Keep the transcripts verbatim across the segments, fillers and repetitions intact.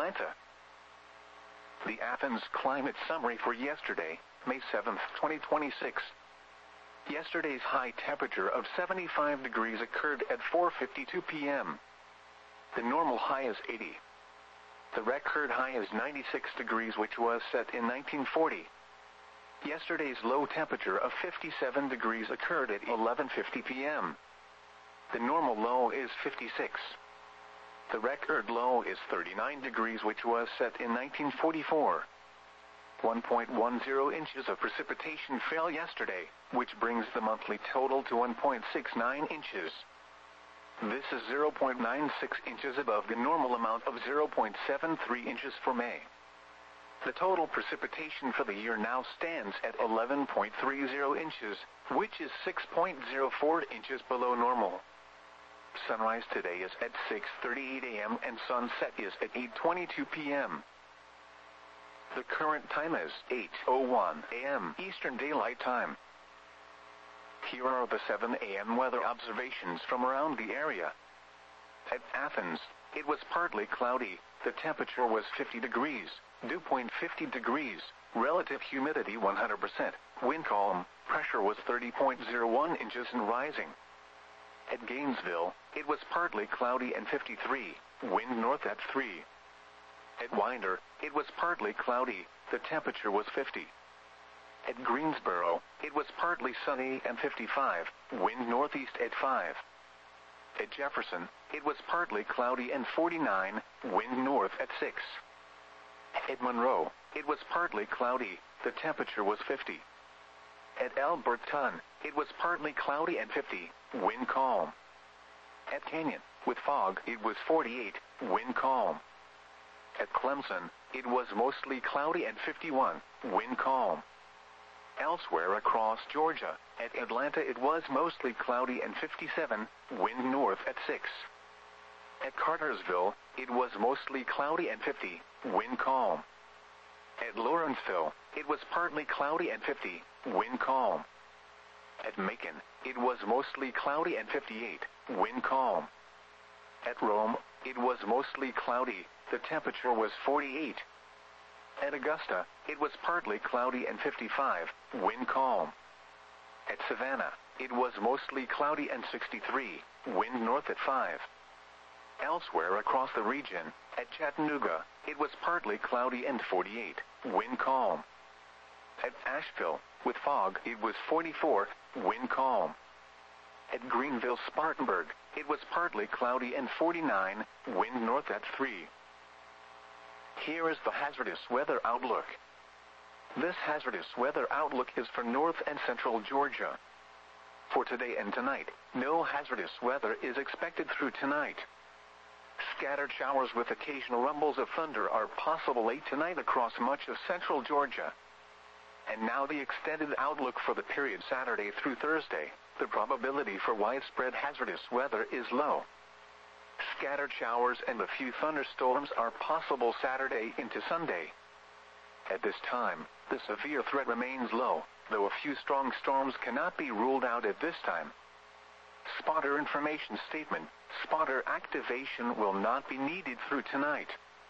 Atlanta. The Athens Climate Summary for yesterday, May seventh, twenty twenty-six. Yesterday's high temperature of seventy-five degrees occurred at four fifty-two p m The normal high is eighty. The record high is ninety-six degrees, which was set in nineteen forty. Yesterday's low temperature of fifty-seven degrees occurred at eleven fifty p m The normal low is fifty-six. The record low is thirty-nine degrees, which was set in nineteen forty-four. one point one zero inches of precipitation fell yesterday, which brings the monthly total to one point six nine inches. This is zero point nine six inches above the normal amount of zero point seven three inches for May. The total precipitation for the year now stands at eleven point three zero inches, which is six point zero four inches below normal. Sunrise today is at six thirty-eight a m and sunset is at eight twenty-two p m The current time is eight oh one a m Eastern Daylight Time. Here are the seven a m weather observations from around the area. At Athens, it was partly cloudy, the temperature was fifty degrees, dew point fifty degrees, relative humidity one hundred percent, wind calm, pressure was thirty point zero one inches and rising. At Gainesville, it was partly cloudy and fifty-three, wind north at three. At Winder, it was partly cloudy, the temperature was fifty. At Greensboro, it was partly sunny and fifty-five, wind northeast at five. At Jefferson, it was partly cloudy and forty-nine, wind north at six. At Monroe, it was partly cloudy, the temperature was fifty. At Alberton, it was partly cloudy and fifty, wind calm. At Canyon, with fog, it was forty-eight, wind calm. At Clemson, it was mostly cloudy and fifty-one, wind calm. Elsewhere across Georgia, at Atlanta it was mostly cloudy and fifty-seven, wind north at six. At Cartersville, it was mostly cloudy and fifty, wind calm. At Lawrenceville, it was partly cloudy and fifty, wind calm. At Macon, it was mostly cloudy and fifty-eight, wind calm. At Rome, it was mostly cloudy, the temperature was forty-eight. At Augusta, it was partly cloudy and fifty-five, wind calm. At Savannah, it was mostly cloudy and sixty-three, wind north at five. Elsewhere across the region, at Chattanooga, it was partly cloudy and forty-eight, wind calm. At Asheville, with fog, it was forty-four, wind calm. At Greenville-Spartanburg, it was partly cloudy and forty-nine, wind north at three. Here is the hazardous weather outlook. This hazardous weather outlook is for north and central Georgia. For today and tonight, no hazardous weather is expected through tonight. Scattered showers with occasional rumbles of thunder are possible late tonight across much of central Georgia. And now the extended outlook for the period Saturday through Thursday. The probability for widespread hazardous weather is low. Scattered showers and a few thunderstorms are possible Saturday into Sunday. At this time, the severe threat remains low, though a few strong storms cannot be ruled out at this time. Spotter information statement: spotter activation will not be needed through tonight.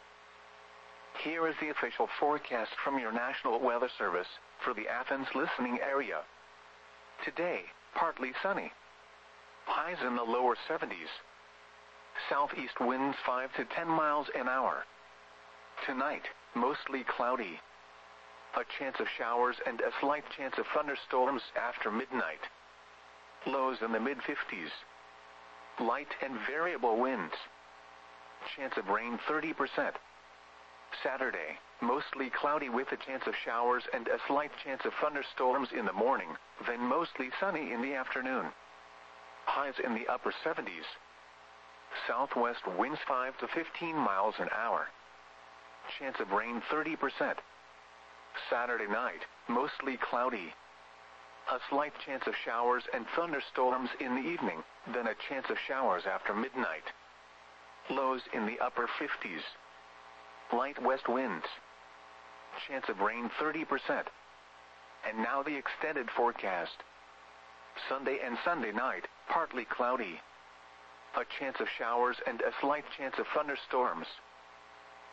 Here is the official forecast from your National Weather Service for the Athens listening area. Today, partly sunny. Highs in the lower seventies. Southeast winds five to ten miles an hour. Tonight, mostly cloudy. A chance of showers and a slight chance of thunderstorms after midnight. Lows in the mid fifties. Light and variable winds. Chance of rain thirty percent. Saturday, mostly cloudy with a chance of showers and a slight chance of thunderstorms in the morning, then mostly sunny in the afternoon. Highs in the upper seventies. Southwest winds five to fifteen miles an hour. Chance of rain thirty percent. Saturday night, mostly cloudy. A slight chance of showers and thunderstorms in the evening, then a chance of showers after midnight. Lows in the upper fifties. Light west winds. Chance of rain thirty percent. And now the extended forecast. Sunday and Sunday night, partly cloudy. A chance of showers and a slight chance of thunderstorms.